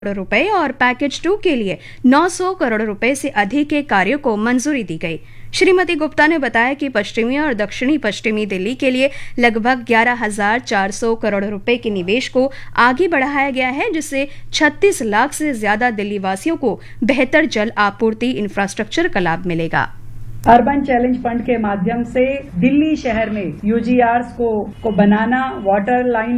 करोड़ रुपए और पैकेज 2 के लिए 900 करोड़ रुपए से अधिक के कार्यों को मंजूरी दी गई। श्रीमती गुप्ता ने बताया कि पश्चिमी और दक्षिणी पश्चिमी दिल्ली के लिए लगभग 11,400 करोड़ रुपए के निवेश को आगे बढ़ाया गया है, जिससे 36 लाख से ज्यादा दिल्ली वासियों को बेहतर जल आपूर्ति इंफ्रास्ट्रक्चर का लाभ मिलेगा। अर्बन चैलेंज फंड के माध्यम से दिल्ली शहर में यूजीआरस को बनाना, वाटर लाइन